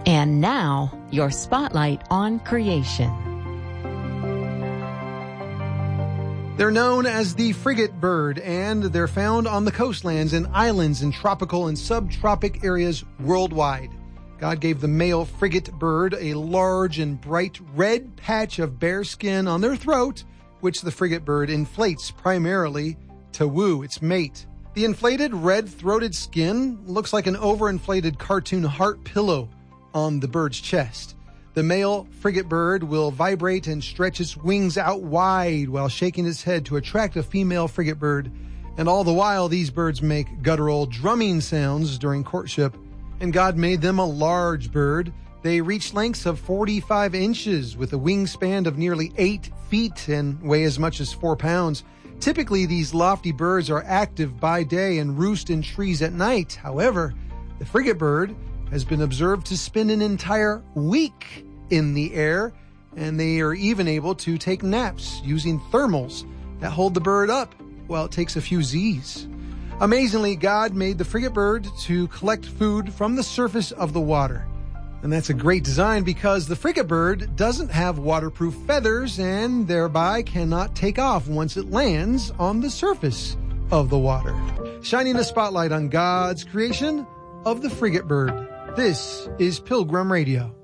And now, your spotlight on creation. They're known as the frigate bird, and they're found on the coastlands and islands in tropical and subtropic areas worldwide. God gave the male frigate bird a large and bright red patch of bare skin on their throat, which the frigate bird inflates primarily to woo its mate. The inflated red-throated skin looks like an overinflated cartoon heart pillow on the bird's chest. The male frigate bird will vibrate and stretch its wings out wide while shaking its head to attract a female frigate bird. And all the while, these birds make guttural drumming sounds during courtship. And God made them a large bird. They reach lengths of 45 inches with a wingspan of nearly 8 feet and weigh as much as 4 pounds. Typically, these lofty birds are active by day and roost in trees at night. However, the frigate bird has been observed to spend an entire week in the air, and they are even able to take naps using thermals that hold the bird up while it takes a few Z's. Amazingly, God made the frigate bird to collect food from the surface of the water. And that's a great design because the frigate bird doesn't have waterproof feathers and thereby cannot take off once it lands on the surface of the water. Shining a spotlight on God's creation of the frigate bird. This is Pilgrim Radio.